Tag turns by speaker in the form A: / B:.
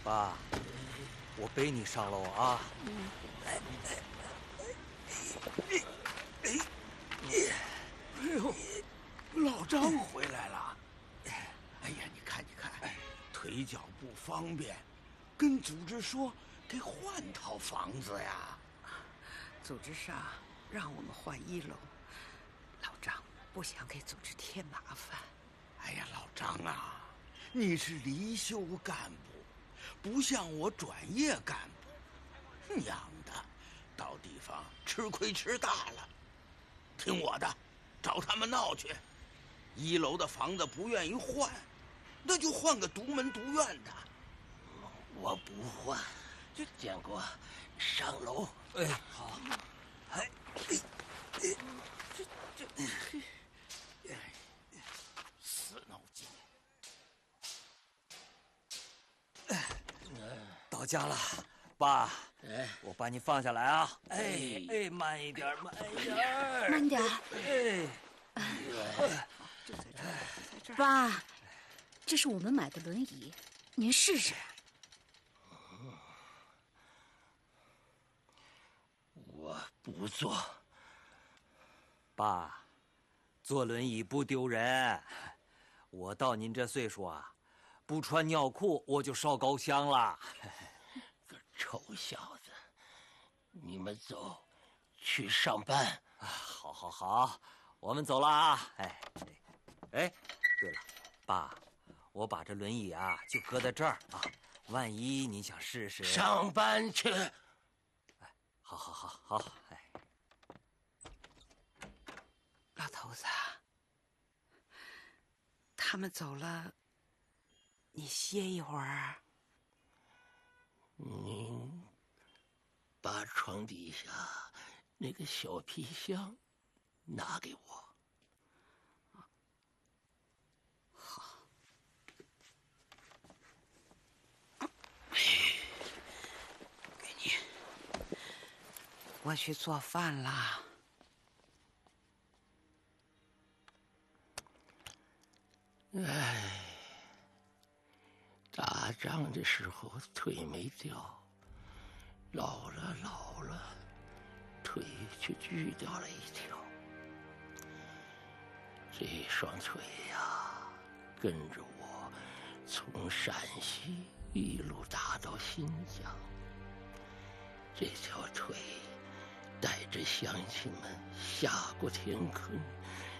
A: 爸，我背你上楼啊。
B: 哎呦，老张回来了。哎呀，你看，腿脚不方便，跟组织说给换套房子呀。
C: 组织上让我们换1楼，老张不想给组织添麻烦。
B: 哎呀，老张啊，你是离休干部，不像我转业干部，娘的，到地方吃亏吃大了。听我的，找他们闹去。1楼的房子不愿意换，那就换个独门独院的。
D: 我不换，建国，上楼。
A: 哎，好。哎，
B: 死脑筋。
A: 到家了，爸。我把你放下来啊！慢一点，慢一点，
E: 慢点。爸，这是我们买的轮椅，您试试。
D: 我不坐。
A: 爸，坐轮椅不丢人。我到您这岁数啊，不穿尿裤我就烧高香了。
D: 个臭小子，你们走，去上班。
A: 好，我们走了啊。哎，对了，爸，我把这轮椅啊就搁在这儿啊，万一你想试试。
D: 上班去。
A: 好。
C: 老头子，他们走了，你歇一会儿。
D: 您把床底下那个小皮箱拿给我。
C: 好。给你。我去做饭了。
D: 打仗的时候腿没掉，老了，腿却锯掉了一条。这双腿呀，跟着我从陕西一路打到新疆。这条腿带着乡亲们下过田坑，